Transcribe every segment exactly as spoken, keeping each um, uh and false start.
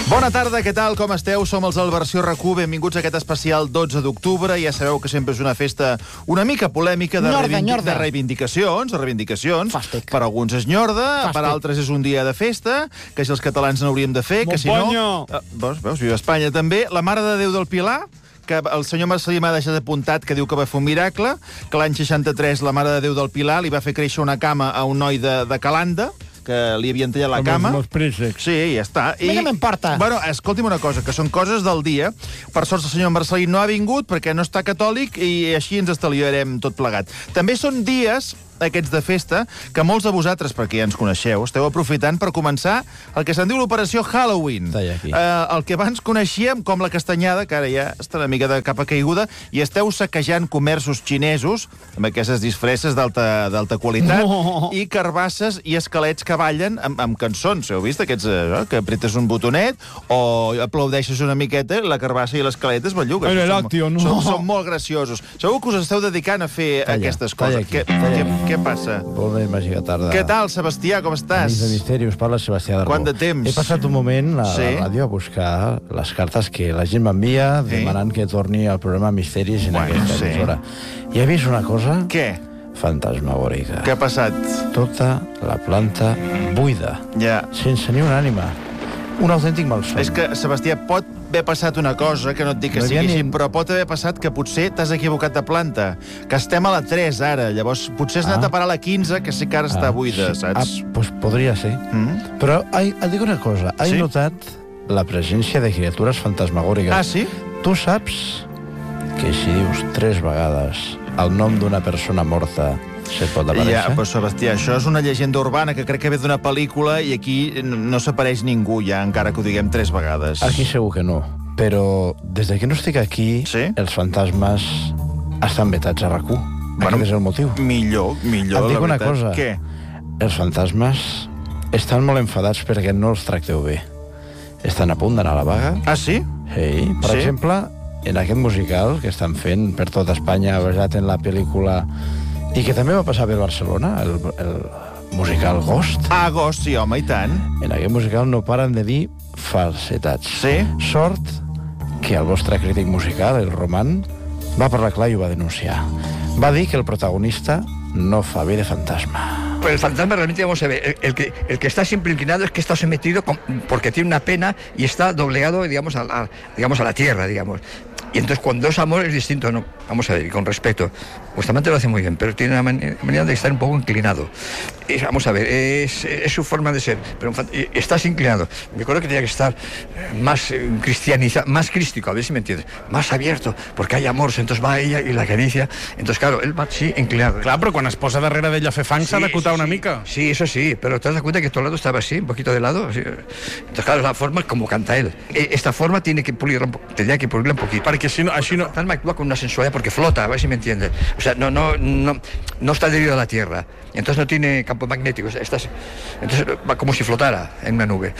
Bona tarda, què tal, com esteu? Som els del Versió R Q, benvinguts a aquest especial dotze d'octubre. Ja sabeu que sempre és una festa una mica polèmica de, Nyorda, reivindi nyorda. de reivindicacions, de reivindicacions. Fàstic. Per alguns és nyorda, Fàstic. per altres és un dia de festa, que si els catalans n'hauríem de fer, que si no... Montponyo. Eh, veus, veus, viva Espanya també. La Mare de Déu del Pilar, que el senyor Marcelí m'ha deixat apuntat, que diu que va fer un miracle, que l'any seixanta-tres la Mare de Déu del Pilar li va fer créixer una cama a un noi de, de Calanda, que li havien tallat la cama. Amb els préssecs. Sí, ja està. A mi no m'importa. Bueno, escolti'm una cosa, que són coses del dia. Per sort el senyor Marcelí no ha vingut perquè no està catòlic i així ens estalviarem tot plegat. També són dies, aquests de festa, que molts de vosaltres, perquè ja ens coneixeu, esteu aprofitant per començar el que se'n diu l'operació Halloween. Talla aquí. Eh, el que abans coneixíem com la castanyada, que ara ja està una mica de capa caiguda, i esteu saquejant comerços xinesos amb aquestes disfresses d'alta d'alta qualitat, Oh. i carbasses i esquelets que ballen amb, amb cançons. Heu vist aquests, eh, que apretes un botonet o aplaudeixes una miqueta, la carbassa i l'esquelet es belluga. Ai, Són- l'àctio, no. Són, són molt graciosos. Segur que us esteu dedicant a fer Talla, aquestes talla coses. aquí, Què, talla què, aquí. què passa? Bona i màgica tarda. Què tal, Sebastià, com estàs? Amics de Misteri, us parla Sebastià Darbo. Quant de temps? He passat un moment a Sí. la ràdio a buscar les cartes que la gent m'envia Sí. demanant que torni al programa Misteris en Bueno, aquesta sí. emissora. I he vist una cosa Què? fantasmagòrica. Què ha passat? Tota la planta buida, Ja. sense ni una ànima. Un autèntic malson. És que, Sebastià, pot haver passat una cosa, que no et dic que No hi sigui havia així, ni- però pot haver passat que potser t'has equivocat de planta, que estem a la tres ara, llavors potser has anat Ah. a parar a la quinze, que sí que ara està buida, sí. saps? Ah, pues podria ser. Mm? Però he, et dic una cosa, he Sí? notat la presència de criatures fantasmagòriques. Ah, sí? Tu saps que si dius tres vegades el nom d'una persona morta se't pot aparèixer? Ja, però Sebastià, això és una llegenda urbana que crec que ve d'una pel·lícula i aquí no s'apareix ningú ja, encara que ho diguem tres vegades. Aquí segur que no. Però des de que no estic aquí, Sí? els fantasmes estan vetats a R A C U. Bueno, Aquest és el motiu. Millor, millor, Et dic la una veritat. cosa. Què? Els fantasmes estan molt enfadats perquè no els tracteu bé. Estan a punt d'anar a la vaga. Ah, sí? Sí, per Sí? exemple, en aquest musical que estan fent per tota Espanya, basat en la pel·lícula, i que també va passar per Barcelona, el, el musical Ghost. Ah, Agost, sí, home, i tant. En aquest musical no paren de dir falsetats. Sí? Sort que el vostre crític musical, el Roman, va parlar clar i ho va denunciar. Va dir que el protagonista no fa bé de fantasma. Pues el fantasma realmente, vamos a ver, el, el que, el que está siempre inclinado es que está sometido con- porque tiene una pena y está doblegado, digamos, a la, digamos, a la tierra, digamos. Y entonces cuando es amor es distinto, ¿no? Vamos a ver, y con respeto. Vuestra amante lo hace muy bien, pero tiene una mani- manera de estar un poco inclinado. Es- vamos a ver, es, es su forma de ser, pero un fan- y estás inclinado. Me acuerdo que tenía que estar eh, más eh, cristianizado, más crístico, a ver si me entiendes, más abierto, porque hay amor, entonces va ella y la acaricia. Entonces, claro, él va, sí, inclinado. Clar, però quan es posa darrere d'ella a fer fang s'ha d'acotar una sí. mica. Sí, eso sí, pero te das cuenta que todo el lado estaba así, un poquito de lado. Así. Entonces, claro, la forma como canta él. E- Esta forma tiene que pulirla, un po- tendría que pulirla un poquito. Perquè si no, així no... El fantasma actúa con una sensualidad porque flota, a ver si me entiende. O sea, no, no, no, no está adherido a la tierra. Entonces no tiene campo magnético. Estás, entonces va como si flotara en una nube.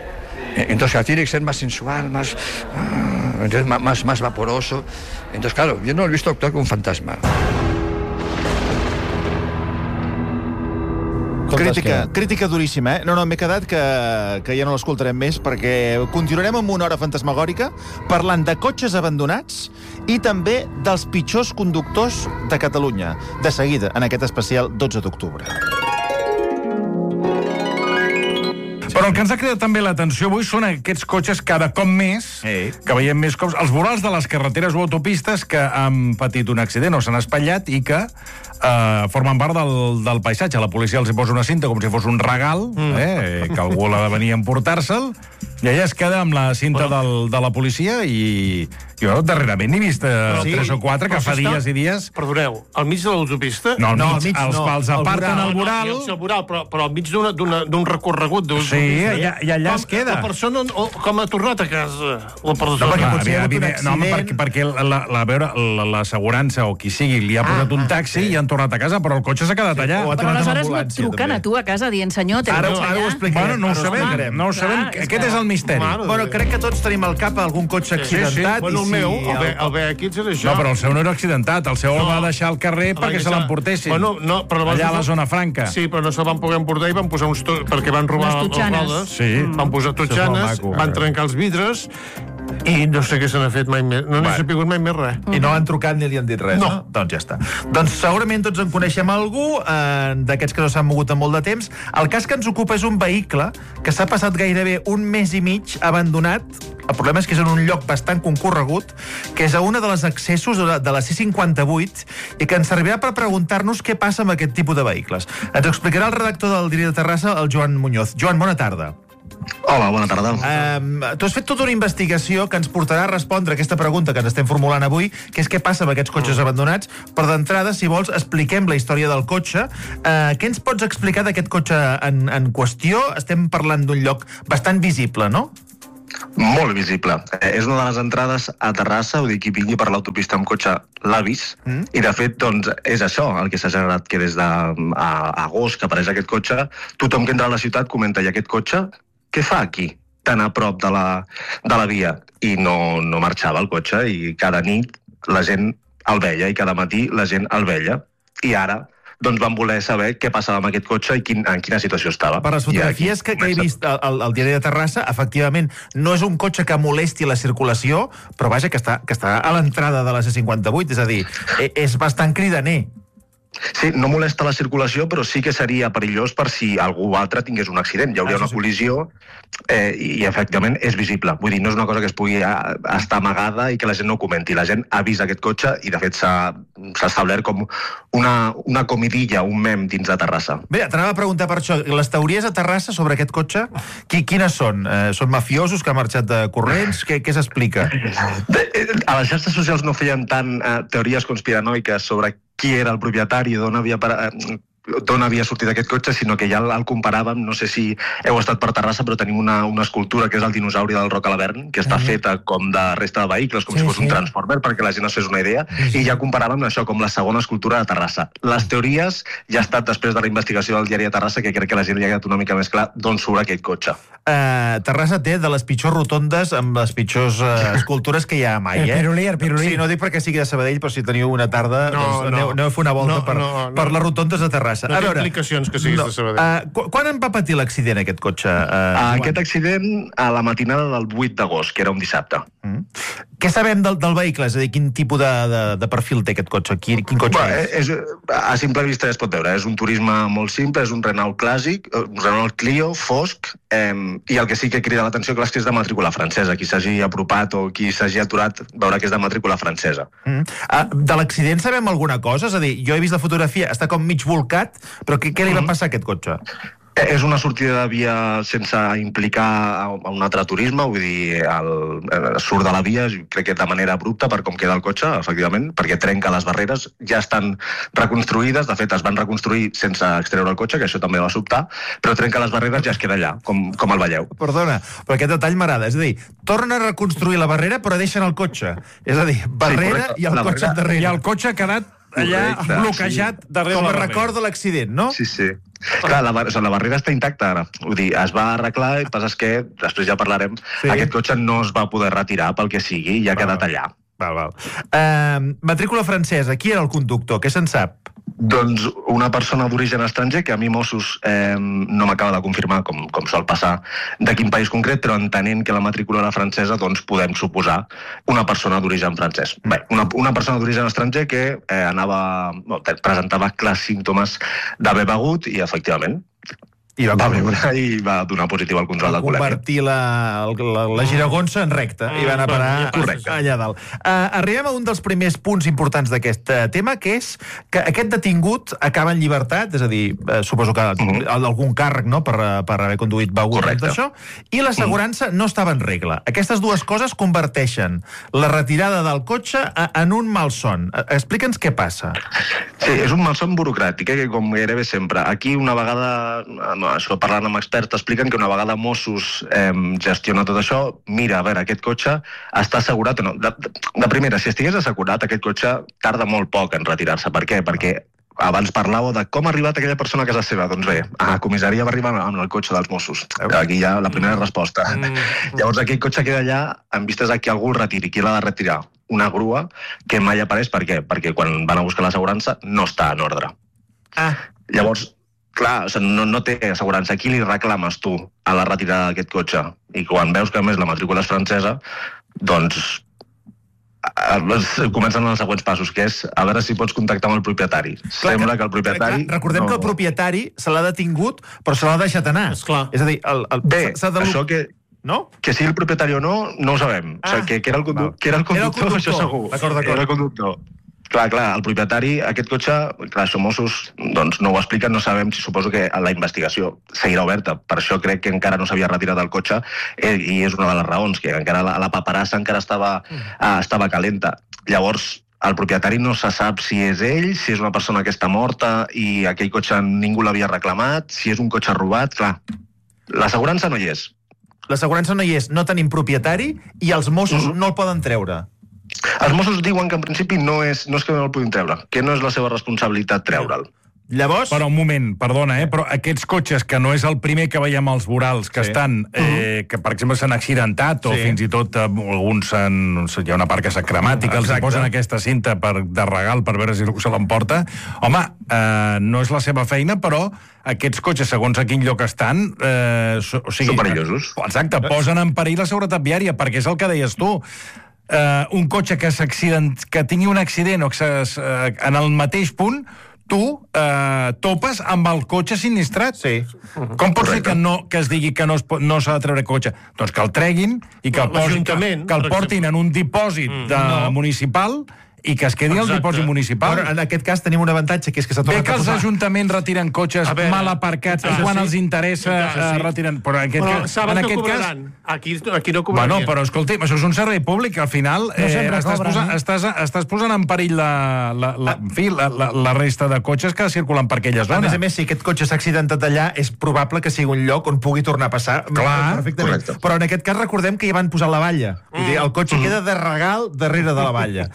E- Entonces claro, tiene que ser más sensual, más, ah, entonces, ma- más, más vaporoso. Entonces, claro, yo no lo he visto actuar como un fantasma. Com t'has Crítica, quedat? crítica duríssima, eh? No, no, m'he quedat que, que ja no l'escoltarem més perquè continuarem amb una hora fantasmagòrica parlant de cotxes abandonats i també dels pitjors conductors de Catalunya. De seguida, en aquest especial dotze d'octubre. Però el que ens ha cridat també l'atenció avui són aquests cotxes cada cop més, Sí. que veiem més cops, els vorals de les carreteres o autopistes que han patit un accident o s'han espatllat i que eh, formen part del, del paisatge. La policia els hi posa una cinta com si fos un regal, mm. eh, que algú l'ha de venir a emportar-se'l, i ella es queda amb la cinta Bueno. del, de la policia i, i bueno, darrerament n'he vist eh, Sí, tres o quatre que però fa s'està- dies i dies... Perdoneu, al mig de l'autopista? No, al No, mig, al mig els no. quals Al aparten voral. el voral... No, sí, el voral, però, però al mig d'una- d'una- d'un recorregut. d'un- Sí, i, i allà com, es queda. La persona, o, com ha tornat a casa, la persona? No, perquè Ah, potser hi ha hagut un evident- no, home, accident. perquè, perquè la, la, la, veure, la- l'assegurança o qui sigui li ha posat un taxi i han tornat a casa, però el cotxe s'ha quedat allà. O ha Però tornat amb aleshores no et ambulància, truquen també. a tu a casa dient, senyor, té el Ara, cotxe ara ho allà. explicarem. Bueno, no ho ara ho sabem, explicarem. no ho sabem. Clar, és Aquest que- és el misteri. Mare Bueno, crec que tots tenim al cap algun cotxe accidentat. Bueno, i el si meu, el, el- B, el B X és això. No, però el seu no era accidentat. El seu el No. va deixar al carrer El va perquè se deixar- l'emportessin. Bueno, no, però Allà a la no- zona franca. Sí, però no se'l van poder emportar i van posar uns... To... perquè van robar Unes les totxanes. rodes. Sí. Van posar Això és totxanes, molt maco. van trencar els vidres i no sé què se n'ha fet mai més. No n'he Bueno. sapigut mai més res. I no han trucat ni li han dit res, no? No. Doncs ja està. Doncs segurament tots en coneixem algú, eh, d'aquests que no s'han mogut en molt de temps. El cas que ens ocupa és un vehicle que s'ha passat gairebé un mes i mig abandonat. El problema és que és en un lloc bastant concorregut, que és a una de les accessos de la, de la C cinquanta-vuit i que ens servirà per preguntar-nos què passa amb aquest tipus de vehicles. Ens ho explicarà el redactor del Diari de Terrassa, el Joan Muñoz. Joan, bona tarda. Hola, bona tarda. Um, tu has fet tota una investigació que ens portarà a respondre aquesta pregunta que ens estem formulant avui, que és què passa amb aquests cotxes abandonats. Però d'entrada, si vols, expliquem la història del cotxe. Uh, què ens pots explicar d'aquest cotxe en, en qüestió? Estem parlant d'un lloc bastant visible, no? Molt visible. Eh, és una de les entrades a Terrassa, vull dir, qui vingui per l'autopista amb cotxe l'ha vist, mm. i de fet, doncs, és això el que s'ha generat, que des d'agost que apareix aquest cotxe, tothom que entra a la ciutat comenta, i aquest cotxe, què fa aquí, tan a prop de la, de la via? I no, no marxava el cotxe, i cada nit la gent el veia, i cada matí la gent el veia. I ara, doncs van voler saber què passava amb aquest cotxe i quin, en quina situació estava. Per les fotografies que, que he vist al, al, al diari de Terrassa, efectivament, no és un cotxe que molesti la circulació, però vaja, que està, que està a l'entrada de la C cinquanta-vuit, és a dir, e- és bastant cridaner. Sí, no molesta la circulació, però sí que seria perillós per si algú altre tingués un accident. Hi hauria Això una sí. col·lisió eh, i, efectivament, és visible. Vull dir, no és una cosa que es pugui eh, estar amagada i que la gent no ho comenti. La gent ha vist aquest cotxe i, de fet, s'ha s'ha establert com una, una comidilla, un mem dins de Terrassa. Bé, t'anava a preguntar per això. Les teories a Terrassa sobre aquest cotxe, qui, quines són? Eh, són mafiosos que han marxat de corrents? Què, què s'explica? De, eh, a les xarxes socials no feien tant eh, teories conspiranoiques sobre qui era el propietari, d'on havia, para... d'on havia sortit aquest cotxe, sinó que ja el, el comparàvem, no sé si heu estat per Terrassa, però tenim una, una escultura que és el dinosauri del Roc a l'Avern, que està feta com de resta de vehicles, com Sí, si fos sí. un Transformer, perquè la gent es fes una idea, i ja comparàvem això com la segona escultura de Terrassa. Les teories ja ha estat després de la investigació del diari de Terrassa, que crec que la gent li ha quedat una mica més clar d'on surt aquest cotxe. Uh, Terrassa té de les pitjors rotondes amb les pitjors uh, escultures que hi ha mai, El eh? pirulí, el pirulí. Sí, no dic perquè sigui de Sabadell, però si teniu una tarda, No, doncs no. aneu, aneu a fer una volta No, per, no, no. per les rotondes de Terrassa. No A té veure, implicacions que siguis de Sabadell. Uh, qu quan en va patir l'accident, aquest cotxe? Uh, Uh, aquest accident a la matinada del vuit d'agost, que era un dissabte. Mm. Què sabem del, del vehicle? És a dir, quin tipus de, de, de perfil té aquest cotxe? Quin, quin cotxe Bé, és? és? A simple vista ja es pot veure. És un turisme molt simple, és un Renault clàssic, un Renault Clio, fosc, eh, i el que sí que crida l'atenció clar, és que és de matrícula francesa. Qui s'hagi apropat o qui s'hagi aturat veurà que és de matrícula francesa. Mm. Uh, de l'accident sabem alguna cosa? És a dir, jo he vist la fotografia, està com mig volcat, però què, què li va passar a aquest cotxe? Eh, És una sortida de via sense implicar a a un altre turisme, vull dir, el, el, surt de la via, crec que de manera abrupta per com queda el cotxe, efectivament, perquè trenca les barreres, ja estan reconstruïdes, de fet es van reconstruir sense extreure el cotxe, que això també va sobtar, però trenca les barreres i es queda allà, com, com el veieu. Perdona, però aquest detall m'agrada. És a dir, tornen a reconstruir la barrera, però deixen el cotxe. És a dir, barrera correcte. i el La cotxe barrera- darrere. I el cotxe ha quedat allà Correcte, bloquejat sí. darrere Com la a barrera. record de l'accident, no? Sí, sí. Clar, la, bar- o sigui, la barrera està intacta ara. Vull dir, es va arreglar, i passa que, després ja parlarem, Sí. sí. aquest cotxe no es va poder retirar pel que sigui i ha Va. quedat allà. Val, val. Uh, matrícula francesa, qui era el conductor? Què se'n sap? Doncs una persona d'origen estranger, que a mi Mossos eh, no m'acaba de confirmar, com, com sol passar, de quin país concret, però entenent que la matrícula era francesa, doncs podem suposar una persona d'origen francès. Bé, una, una persona d'origen estranger que eh, anava, no, presentava clars símptomes d'haver begut i, efectivament, I va, va beure i va donar positiu al control va d'alcoholèmia. convertir la, la, la giragonsa en recta i va anar a parar Correcte. allà dalt. Uh, arribem a un dels primers punts importants d'aquest uh, tema, que és que aquest detingut acaba en llibertat, és a dir, uh, suposo que Mhm. algun càrrec, no?, per, uh, per haver conduït begut, Correcte. tot això, i l'assegurança no estava en regla. Aquestes dues coses converteixen la retirada del cotxe a, en un malson. Uh, Explica'ns què passa. Sí, és un malson burocràtic, eh, que com gairebé sempre. Aquí una vegada, no, això parlant amb experts, expliquen que una vegada Mossos eh, gestiona tot això, mira, a veure, aquest cotxe està assegurat o no. De, de, de primera, si estigués assegurat, aquest cotxe tarda molt poc en retirar-se. Per què? Perquè abans parlàveu de com ha arribat aquella persona a casa seva. Doncs bé, a comissaria va arribar amb el cotxe dels Mossos. Aquí hi ha la primera resposta. Mm. Llavors aquell cotxe queda allà en vistes a qui algú el retiri. Qui l'ha de retirar? Una grua que mai apareix. Per què? Perquè quan van a buscar l'assegurança no està en ordre. Ah. Llavors, clar, o sigui, no, no té assegurança. Qui li reclames tu a la retirada d'aquest cotxe? I quan veus que a més la matrícula és francesa, doncs comencen els següents passos, que és a veure si pots contactar amb el propietari. Clar, Sembla que, que el propietari... Clar, recordem no... que el propietari se l'ha detingut, però se l'ha deixat anar. Esclar. És a dir, el, el, Bé, s'ha de... això que... No? Que sigui el propietari o no, no ho sabem. Ah. O sigui, que, que, era el condu... que era el conductor, era el conductor. Això segur. D'acord, d'acord. Era el conductor. Clar, clar, el propietari, aquest cotxe, clar, som Mossos, doncs no ho expliquen, no sabem si suposo que la investigació seguirà oberta. Per això crec que encara no s'havia retirat del cotxe eh, i és una de les raons, que encara la, la paperassa encara estava, eh, estava calenta. Llavors, el propietari no se sap si és ell, si és una persona que està morta i aquell cotxe ningú l'havia reclamat, si és un cotxe robat, clar. L'assegurança no hi és. L'assegurança no hi és, no tenim propietari i els Mossos mm-hmm. no el poden treure. Els Mossos diuen que en principi no és, no és que no el puguin treure, que no és la seva responsabilitat treure'l. Llavors... Però un moment, perdona, eh? Però aquests cotxes, que no és el primer que veiem als vorals, que sí. estan, eh, que per exemple s'han accidentat, o sí. fins i tot eh, alguns han, hi ha una part que s'ha cremat i que els posen aquesta cinta per, de regal per veure si se l'emporta, home, eh, no és la seva feina, però aquests cotxes, segons a quin lloc estan... Eh, so, o sigui, són perillosos. Exacte, posen en perill la seguretat viària, perquè és el que deies tu. Uh, un cotxe que s'accident, que tingui un accident o que uh, en el mateix punt, tu uh, topes amb el cotxe sinistrat. Sí. Com pot ser que, no, que es digui que no, es, no s'ha de treure cotxe? Doncs que el treguin i que el, posin, que, que el portin en un dipòsit mm, de no. municipal i que es quedi al dipòsit municipal. Però en aquest cas tenim un avantatge, que és que s'ha tornat a posar... Bé que els ajuntaments retiren cotxes veure, mal aparcats i quan sí. els interessa sí. uh, retiren... Però en aquest, però saben en que aquest cobraran. Cas... Aquí, aquí no cobraran. Bueno, però escolti, això és un servei públic, al final no eh, estàs, cobren, posant, eh? estàs, estàs posant en perill la, la, la, en fi, la, la, la resta de cotxes que circulen per aquella zona. A més a més, si aquest cotxe s'ha accidentat allà, és probable que sigui un lloc on pugui tornar a passar. Clar, perfectament. Però en aquest cas recordem que hi van posar la valla. Mm. Vull dir, el cotxe mm. queda de regal darrere de la valla.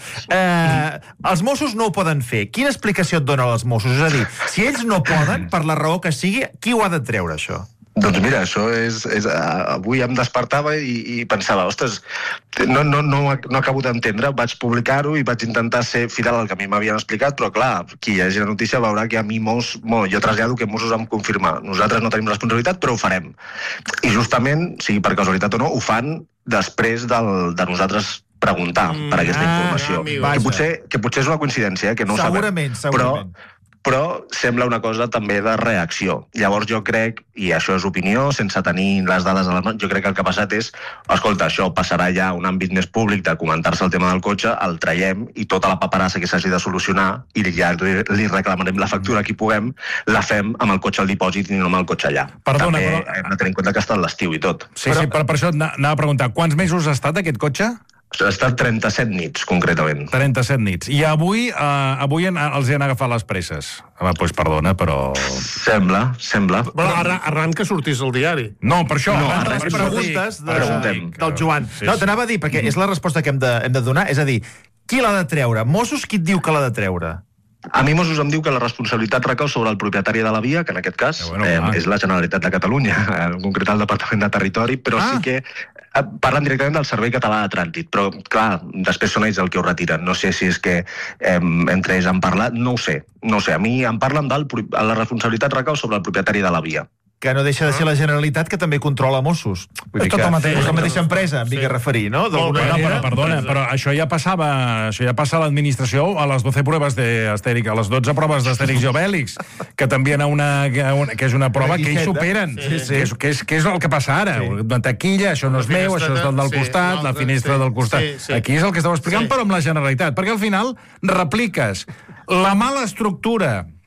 Eh, els Els Mossos no ho poden fer. Quina explicació et dona als Mossos? És a dir, si ells no poden, per la raó que sigui, qui ho ha de treure, això? Doncs mira, això és... és avui em despertava i, i pensava, ostres, no, no, no, no acabo d'entendre, vaig publicar-ho i vaig intentar ser fidel al que a mi m'havien explicat, però clar, qui llegeixi la notícia veurà que a mi Mos... Bueno, jo trasllado que Mossos em confirma. Nosaltres no tenim responsabilitat, però ho farem. I justament, sigui per casualitat o no, ho fan després del, de nosaltres preguntar mm, per aquesta informació. Ah, que, potser, que potser és una coincidència, eh, que no ho segurament, sabem. Segurament, però, però sembla una cosa també de reacció. Llavors jo crec, i això és opinió, sense tenir les dades a la mà, jo crec que el que ha passat és, escolta, això passarà ja a un àmbit més públic de comentar-se el tema del cotxe, el traiem i tota la paperassa que s'hagi de solucionar i ja li reclamarem la factura qui puguem, la fem amb el cotxe al dipòsit i no amb el cotxe allà. Perdona, també però... hem de tenir en compte que està l'estiu i tot. Sí, però... sí, però per això anava a preguntar, quants mesos ha estat aquest cotxe? Ha estat trenta-set nits, concretament. trenta-set nits. I avui, uh, avui en, els hi han agafat les presses. Home, doncs perdona, però... Sembla, sembla. Però arran, arran que sortís al diari. No, per això. No, arran les per preguntes de, Preguntem. del Joan. Sí, no, sí. t'anava a dir, perquè és la resposta que hem de, hem de donar, és a dir, qui l'ha de treure? Mossos, qui et diu que l'ha de treure? A mi Mossos em diu que la responsabilitat recau sobre el propietari de la via, que en aquest cas bueno, eh, és la Generalitat de Catalunya, en concret el Departament de Territori, però ah. sí que eh, parlen directament del Servei Català de Trànsit. Però, clar, després són ells el que ho retiren. No sé si és que eh, entre ells han parlat, no ho sé. No ho sé, a mi em parlen del... La responsabilitat recau sobre el propietari de la via. Que no deixa de ser la Generalitat, que també controla Mossos. Vull dir tot que el mateix. és la mateixa empresa, em vinc Sí. a referir, no? Molt bé. No, però, perdona, però això ja passava, això ja passa a l'administració a les doce proves d'Astèrix, a les dotze proves d'Astèrix i Obèlix, que t'envien a una, a una, que és una prova que ells superen, Sí, sí. Que, és, que, és, que és el que passa ara. Sí. Una taquilla, això no és meu, això és del del sí, costat, la l'altre, finestra sí, del costat. sí, sí. Aquí és el que esteu explicant, Sí. però amb la Generalitat, perquè al final repliques la mala estructura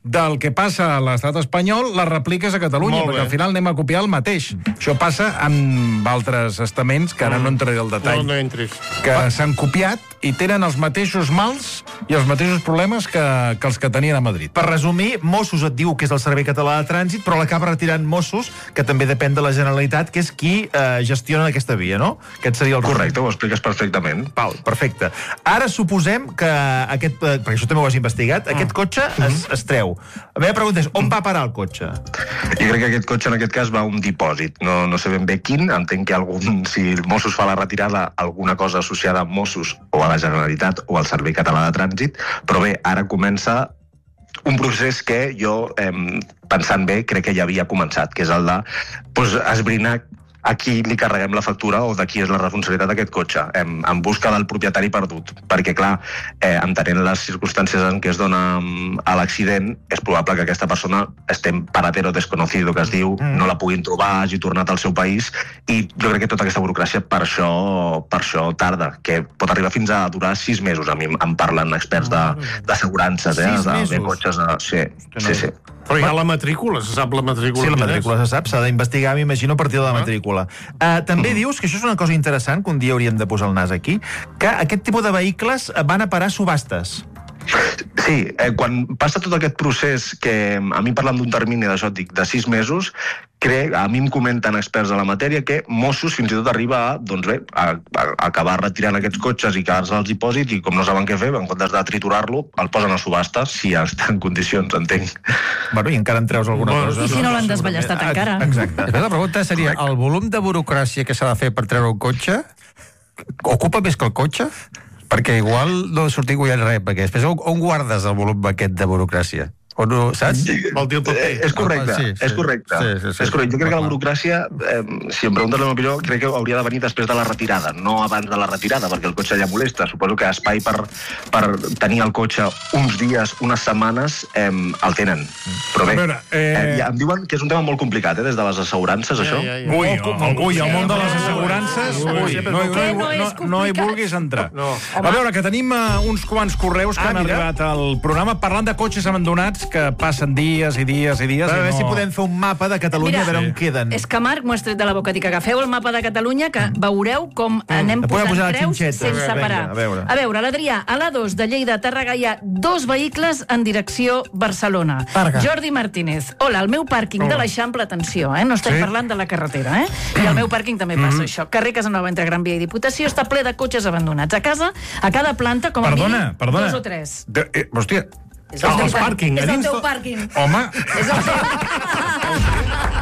del que passa a l'estat espanyol les repliques a Catalunya, perquè al final anem a copiar el mateix. Això passa amb altres estaments, que ara no entraré al detall. No, no entris. Que s'han copiat i tenen els mateixos mals i els mateixos problemes que, que els que tenien a Madrid. Per resumir, Mossos et diu que és el Servei Català de Trànsit, però l'acaba retirant Mossos, que també depèn de la Generalitat, que és qui eh, gestiona aquesta via, no? Aquest seria el... Correcte, ho expliques perfectament. Pau, perfecte. Ara suposem que aquest, eh, perquè això també ho has investigat, aquest cotxe es, es treu. La meva pregunta és, on va parar el cotxe? Jo crec que aquest cotxe en aquest cas va a un dipòsit. No, no sé ben bé quin, entenc que algun, si Mossos fa la retirada, alguna cosa associada a Mossos o a la Generalitat o al Servei Català de Trànsit, però bé, ara comença un procés que jo, eh, pensant bé, crec que ja havia començat, que és el de pues, esbrinar a qui li carreguem la factura o de qui és la responsabilitat d'aquest cotxe, en, en busca del propietari perdut. Perquè, clar, eh, entenent les circumstàncies en què es dona a l'accident, és probable que aquesta persona esté en paradero desconocido, que es diu, mm. no la puguin trobar, hagi tornat al seu país, i jo crec que tota aquesta burocràcia per això, per això tarda, que pot arribar fins a durar sis mesos. A mi em parlen experts d'assegurances, eh, de, de cotxes. De... Sí, sí, sí. Però hi ha la matrícula, se sap la matrícula. Sí, la matrícula se sap, s'ha d'investigar, m'imagino, a partir de la matrícula. Uh, també dius, que això és una cosa interessant, que un dia hauríem de posar el nas aquí, que aquest tipus de vehicles van a parar a subhastes. Sí, eh, quan passa tot aquest procés, que a mi parlen d'un termini d'això, dic, de sis mesos, crec, a mi em comenten experts de la matèria que Mossos fins i tot arriba a, doncs bé, a, a, a acabar retirant aquests cotxes i quedar-se als dipòsits, i com no saben què fer, en comptes de triturar-lo, el posen a subhasta, si està en condicions, entenc. Bueno, i encara en treus alguna bueno, cosa. I si no l'han desballestat encara. Exacte. La pregunta seria, el volum de burocràcia que s'ha de fer per treure un cotxe ocupa més que el cotxe? Perquè igual no sortir guanyant res, perquè després on, on guardes el volum aquest de burocràcia? O no, saps? Vol dir el paper. Eh, és correcte, Ah, sí, sí. és correcte. Sí, sí, sí. És correcte. Jo crec que la burocràcia, eh, si em preguntes la meva opinió, crec que hauria de venir després de la retirada, no abans de la retirada, perquè el cotxe ja molesta. Suposo que espai per, per tenir el cotxe uns dies, unes setmanes, eh, el tenen. Però bé, A veure, eh... eh, ja, em diuen que és un tema molt complicat, eh, des de les assegurances, això. Ja, ja, ja. Ui, el, ui, el món de les assegurances, ui, no, no, Què no, no és no, no hi complicat? vulguis entrar. No. A veure, que tenim uh, uns quants correus que Ah, han mira. arribat al programa parlant de cotxes abandonats que passen dies i dies i dies. A i veure no... si podem fer un mapa de Catalunya, Mira, a veure on queden. És que, Marc, m'ho has tret de la boca. Dic, agafeu el mapa de Catalunya, que veureu com anem La podem posant posar a la creus xinxeta. sense Vinga, parar. a veure. A veure, l'Adrià, a l'A dos de Lleida a Tàrrega hi ha dos vehicles en direcció Barcelona. Tàrrega. Jordi Martínez. Hola, el meu pàrquing de l'Eixample, atenció, eh? no estem Sí? parlant de la carretera, eh? I al meu pàrquing també passa Mm-hmm. això. Carrer Casanova entre Gran Via i Diputació està ple de cotxes abandonats. A casa, a cada planta, com a Perdona, mínim, perdona. dos o tres. De, eh, hòstia, És Ah, teu els par- pàrquing, a És el dins teu de- pàrquing. home, És el teu...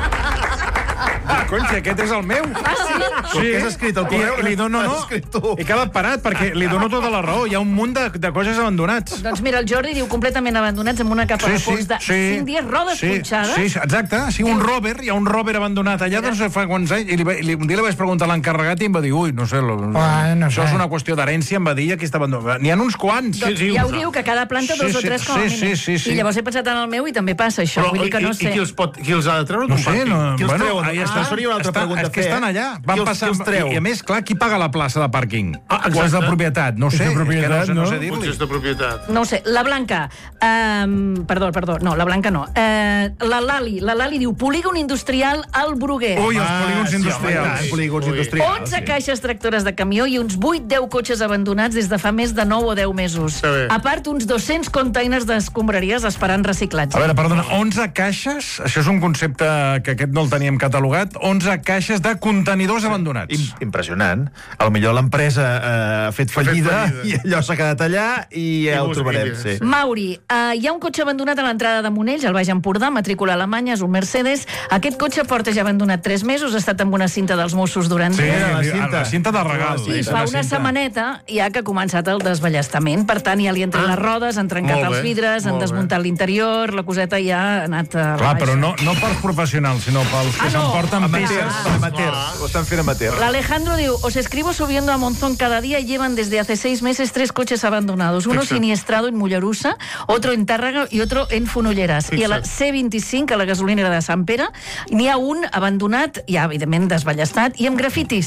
cony, si aquest és el meu. Ah, sí? Què has escrit al correu? I, li dono, no, Has escrit tu. he quedat parat perquè li dono tota la raó. Hi ha un munt de, de coses abandonats. Doncs mira, el Jordi diu completament abandonats amb una capa de pols de cinc dies, rodes sí, punxades. Sí, exacte. Sí, un rover, hi ha un rover abandonat allà, doncs fa quants anys, i li, va- i li, un dia li vaig preguntar a l'encarregat i em va dir, ui, no sé, lo, Ai, no això sé. és una qüestió d'herència, em va dir, aquí està abandonat. N'hi ha uns quants. Doncs ja ho diu, que cada planta dos Sí, o sí, tres com a sí, mínim. sí, sí, sí. I llavors he pensat en el meu i també passa això. Però, Vull dir que no i, sé. i qui els, pot, qui els ha de treure No d'un sé, pàrquing? no, Qui els bueno, treu? ahí Aquesta està. seria una altra Està- pregunta és a que fer, estan eh? allà. Qui Van els- passar, qui els treu? I, I a més, clar, qui paga la plaça de pàrquing? Ah, exacte. O és de propietat? No ho sé. És de propietat, és que no sé, no no? sé Potser dir-li. és de propietat. No ho sé. La Blanca, um, perdó, perdó, no, la Blanca no. Uh, la Lali, la Lali diu polígon industrial al Bruguer. Ui, els polígons sí, home, industrials. tant, polígons Ui. industrials. onze caixes tractores de camió i uns vuit deu cotxes abandonats des de fa més de nou o deu mesos. Està bé. A part, uns dos-cents containers d'escombraries esperant reciclatge. A veure, perdona, onze caixes, això és un concepte que aquest no el teníem catalogat, onze caixes de contenidors abandonats. Im Impressionant. A lo millor l'empresa eh, ha fet fallida, fallida. i allò s'ha quedat allà i ja ho busca trobarem. idees. Sí. Mauri, uh, hi ha un cotxe abandonat a l'entrada de Monells, al Baix Empordà, matrícula alemanya, és un Mercedes. Aquest cotxe porta ja abandonat tres mesos, ha estat amb una cinta dels Mossos durant Sí, dies. la la cinta. cinta, de regal. I Sí, fa la una cinta. setmaneta ja que ha començat el desballestament. Per tant, ja li han tret les rodes, han trencat molt els bé, vidres, han molt bé. desmuntat l'interior, la coseta ja ha anat a la Clar, però baixa. no, no pels professionals, sinó pels que Ah, no. s'emporten Amateurs, peces. amateurs. Ho estan fent amateurs. L'Alejandro diu, os escribo subiendo a Monzón cada día y llevan desde hace seis meses tres coches abandonados. Uno Fixa't. siniestrado en Mollerussa, otro en Tàrrega y otro en Fonolleras. I a la Fixa't. C vint-i-cinc, a la gasolinera de Sant Pere, n'hi ha un abandonat, ja evidentment desballestat, i amb grafitis.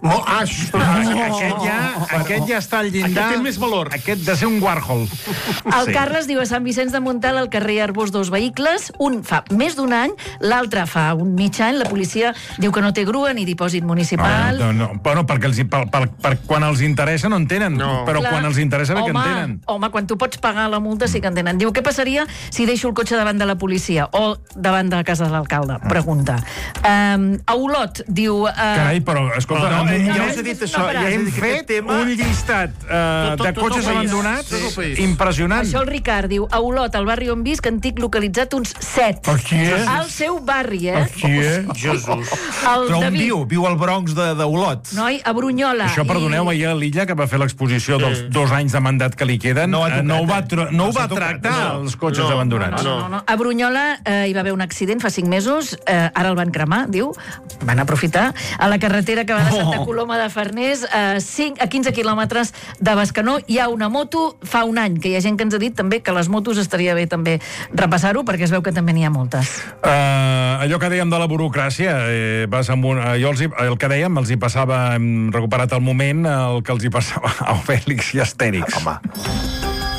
Mo, ah, ostres, Aquest ja, aquest ja està al llindar. Aquest té més valor. Aquest de ser un Warhol. El Carles diu a Sant Vicenç de Montalt, al carrer Arbós, dos vehicles. Un fa més d'un any, l'altre fa un mig any. La policia diu que no té grua ni dipòsit municipal. No, no, bueno, perquè els, per, per, per, quan els interessa no en tenen, No. però Clar. quan els interessa bé que en Home, tenen. Home, quan tu pots pagar la multa sí que en tenen. Diu, què passaria si deixo el cotxe davant de la policia o davant de la casa de l'alcalde? Pregunta. Um, a Olot, diu... Uh, Carai, però, escolta, No, en un eh, ja moment us he dit això, no, ja us he hem dit que fet aquest tema... un llistat uh, Tot, tot, de tot cotxes el país. abandonats Tot el país. impressionant. Això el Ricard diu, a Olot, al barri on visc, en tinc localitzat uns set. Aquí, eh? Al seu barri, eh? Aquí, eh? Jesús. El Però on David, viu? Viu al Bronx de- d'Olot. noi, a Brunyola. Això, perdoneu, I... ahir a l'Illa, que va fer l'exposició dels dos anys de mandat que li queden, No ho ha eh, tocat, no ho va, eh? tro- no ho No va s'ha tocat, tractar, no. els cotxes No, abandonats. No, no, no. A Brunyola eh, hi va haver un accident fa cinc mesos, eh, ara el van cremar, diu, van aprofitar, a la carretera que va de Santa Oh. Coloma de Farners, a, cinc, a quinze quilòmetres de Bescanó, hi ha una moto fa un any, que hi ha gent que ens ha dit també que les motos estaria bé també repassar-ho, perquè es veu que també n'hi ha moltes. Uh, allò que dèiem de la burocràcia, eh, vas amb un, uh, jo els hi, el que dèiem, els hi passava, hem recuperat el moment, el que els hi passava a Obèlix i Astèrix. Home.